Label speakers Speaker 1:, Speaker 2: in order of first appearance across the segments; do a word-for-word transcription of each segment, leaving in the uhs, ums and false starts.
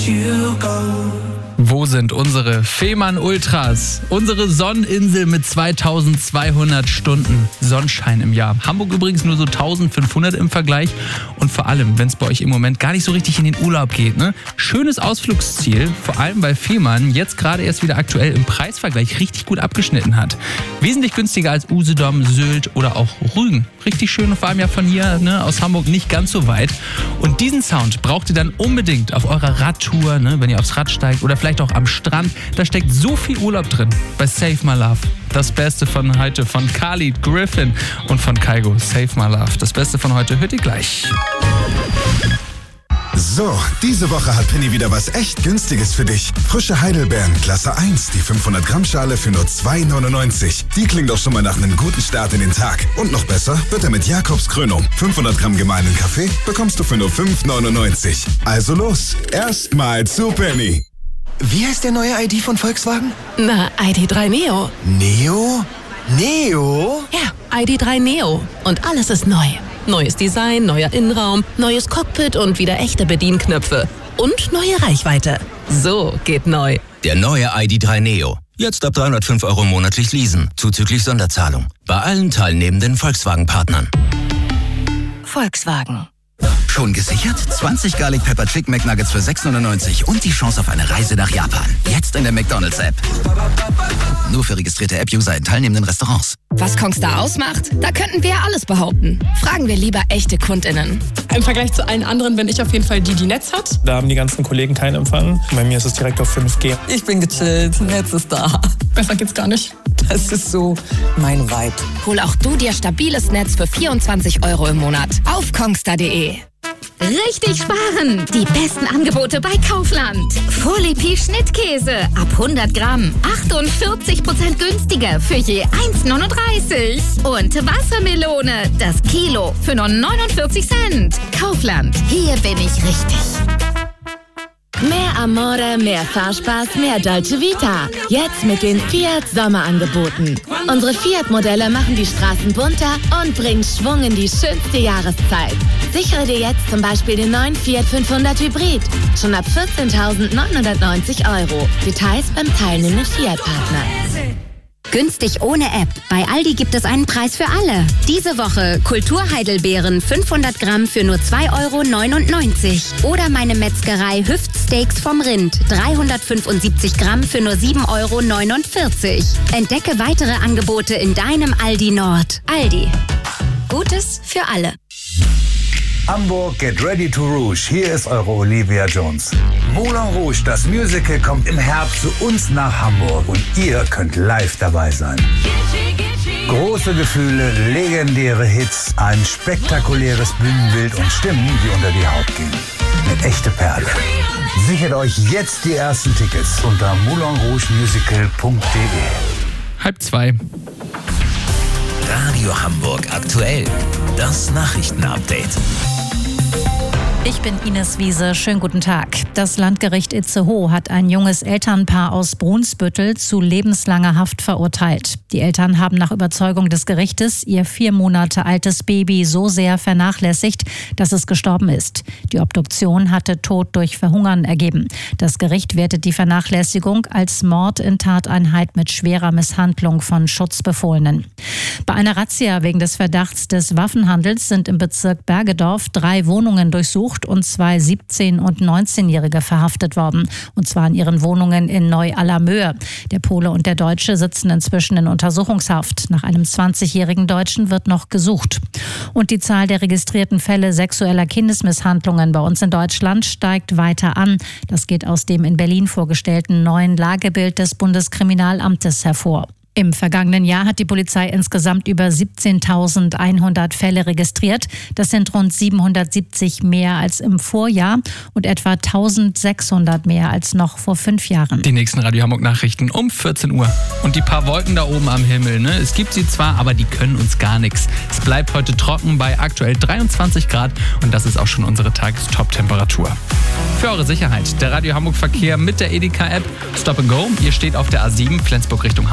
Speaker 1: you go.
Speaker 2: Wo sind unsere Fehmarn Ultras? Unsere Sonneninsel mit zweitausendzweihundert Stunden Sonnenschein im Jahr. Hamburg übrigens nur so eintausendfünfhundert im Vergleich. Und vor allem, wenn es bei euch im Moment gar nicht so richtig in den Urlaub geht, ne? Schönes Ausflugsziel, vor allem bei Fehmarn, jetzt gerade erst wieder aktuell im Preisvergleich richtig gut abgeschnitten hat. Wesentlich günstiger als Usedom, Sylt oder auch Rügen. Richtig schön und vor allem ja von hier, ne, aus Hamburg nicht ganz so weit. Und diesen Sound braucht ihr dann unbedingt auf eurer Radtour, ne, wenn ihr aufs Rad steigt oder vielleicht auch am Strand. Da steckt so viel Urlaub drin bei Save My Love. Das Beste von heute von Khalid, Griffin und von Kygo. Save My Love. Das Beste von heute hört ihr gleich.
Speaker 3: So, diese Woche hat Penny wieder was echt Günstiges für dich. Frische Heidelbeeren, Klasse eins, die fünfhundert Gramm Schale für nur zwei neunundneunzig. Die klingt doch schon mal nach einem guten Start in den Tag. Und noch besser wird er mit Jakobs Krönung. fünfhundert Gramm gemahlenen Kaffee bekommst du für nur fünf neunundneunzig. Also los, erstmal zu Penny.
Speaker 4: Wie heißt der neue I D von Volkswagen?
Speaker 5: Na, I D drei Neo.
Speaker 4: Neo? Neo?
Speaker 5: Ja, I D drei Neo. Und alles ist neu. Neues Design, neuer Innenraum, neues Cockpit und wieder echte Bedienknöpfe. Und neue Reichweite. So geht neu.
Speaker 6: Der neue I D drei Neo. Jetzt ab dreihundertfünf Euro monatlich leasen, zuzüglich Sonderzahlung. Bei allen teilnehmenden Volkswagen-Partnern.
Speaker 5: Volkswagen.
Speaker 6: Schon gesichert? zwanzig Garlic Pepper Chicken McNuggets für sechs neunundneunzig und die Chance auf eine Reise nach Japan. Jetzt in der McDonald's-App. Nur für registrierte App-User in teilnehmenden Restaurants.
Speaker 7: Was Kongstar ausmacht? Da könnten wir ja alles behaupten. Fragen wir lieber echte KundInnen.
Speaker 8: Im Vergleich zu allen anderen bin ich auf jeden Fall die, die Netz hat. Da haben die ganzen Kollegen keinen Empfang. Bei mir ist es direkt auf fünf G.
Speaker 9: Ich bin gechillt, Netz ist da.
Speaker 8: Besser geht's gar nicht.
Speaker 9: Das ist so mein Vibe.
Speaker 7: Hol auch du dir stabiles Netz für vierundzwanzig Euro im Monat auf kongstar punkt de.
Speaker 10: Richtig sparen! Die besten Angebote bei Kaufland. Folie Schnittkäse ab hundert Gramm. achtundvierzig Prozent günstiger für je eins neununddreißig. Und Wassermelone, das Kilo für nur neunundvierzig Cent. Kaufland, hier bin ich richtig.
Speaker 11: Mehr Amore, mehr Fahrspaß, mehr Dolce Vita. Jetzt mit den Fiat Sommerangeboten. Unsere Fiat-Modelle machen die Straßen bunter und bringen Schwung in die schönste Jahreszeit. Sichere dir jetzt zum Beispiel den neuen Fiat fünfhundert Hybrid. Schon ab vierzehntausendneunhundertneunzig Euro. Details beim teilnehmenden Fiat-Partner.
Speaker 10: Günstig ohne App. Bei Aldi gibt es einen Preis für alle. Diese Woche Kulturheidelbeeren fünfhundert Gramm für nur zwei Euro neunundneunzig. Oder meine Metzgerei Hüftsteaks vom Rind dreihundertfünfundsiebzig Gramm für nur sieben Euro neunundvierzig. Entdecke weitere Angebote in deinem Aldi Nord. Aldi. Gutes für alle.
Speaker 12: Hamburg, get ready to rouge. Hier ist eure Olivia Jones. Moulin Rouge, das Musical, kommt im Herbst zu uns nach Hamburg und ihr könnt live dabei sein. Große Gefühle, legendäre Hits, ein spektakuläres Bühnenbild und Stimmen, die unter die Haut gehen. Eine echte Perle. Sichert euch jetzt die ersten Tickets unter moulin rouge musical punkt de.
Speaker 2: Halb zwei.
Speaker 6: Radio Hamburg aktuell. Das Nachrichtenupdate.
Speaker 13: Ich bin Ines Wiese. Schönen guten Tag. Das Landgericht Itzehoe hat ein junges Elternpaar aus Brunsbüttel zu lebenslanger Haft verurteilt. Die Eltern haben nach Überzeugung des Gerichtes ihr vier Monate altes Baby so sehr vernachlässigt, dass es gestorben ist. Die Obduktion hatte Tod durch Verhungern ergeben. Das Gericht wertet die Vernachlässigung als Mord in Tateinheit mit schwerer Misshandlung von Schutzbefohlenen. Bei einer Razzia wegen des Verdachts des Waffenhandels sind im Bezirk Bergedorf drei Wohnungen durchsucht und zwei siebzehn- und neunzehnjährige verhaftet worden. Und zwar in ihren Wohnungen in Neu-Allermöhe. Der Pole und der Deutsche sitzen inzwischen in Untersuchungshaft. Nach einem zwanzigjährigen Deutschen wird noch gesucht. Und die Zahl der registrierten Fälle sexueller Kindesmisshandlungen bei uns in Deutschland steigt weiter an. Das geht aus dem in Berlin vorgestellten neuen Lagebild des Bundeskriminalamtes hervor. Im vergangenen Jahr hat die Polizei insgesamt über siebzehntausendeinhundert Fälle registriert. Das sind rund siebenhundertsiebzig mehr als im Vorjahr und etwa eintausendsechshundert mehr als noch vor fünf Jahren.
Speaker 2: Die nächsten Radio Hamburg Nachrichten um vierzehn Uhr. Und die paar Wolken da oben am Himmel, ne? Es gibt sie zwar, aber die können uns gar nichts. Es bleibt heute trocken bei aktuell dreiundzwanzig Grad und das ist auch schon unsere Tagestop-Temperatur. Für eure Sicherheit, der Radio Hamburg Verkehr mit der Edeka-App Stop and Go. Ihr steht auf der A sieben Flensburg Richtung Hamburg.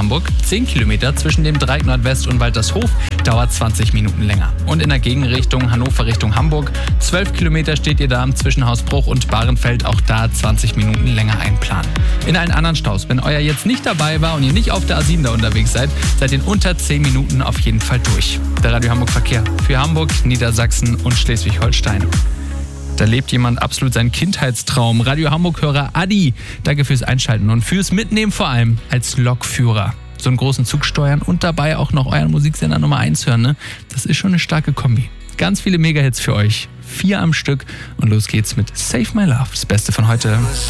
Speaker 2: zehn Kilometer zwischen dem Dreieck Nordwest und Waltershof dauert zwanzig Minuten länger. Und in der Gegenrichtung Hannover Richtung Hamburg, zwölf Kilometer steht ihr da zwischen Hausbruch und Bahrenfeld, auch da zwanzig Minuten länger einplanen. In allen anderen Staus, wenn euer jetzt nicht dabei war und ihr nicht auf der A sieben da unterwegs seid, seid ihr in unter zehn Minuten auf jeden Fall durch. Der Radio Hamburg Verkehr für Hamburg, Niedersachsen und Schleswig-Holstein. Da lebt jemand absolut seinen Kindheitstraum. Radio Hamburg-Hörer Adi, danke fürs Einschalten und fürs Mitnehmen, vor allem als Lokführer. So einen großen Zug steuern und dabei auch noch euren Musiksender Nummer eins hören, ne? Das ist schon eine starke Kombi. Ganz viele Mega-Hits für euch. Vier am Stück und los geht's mit Save My Love, das Beste von heute.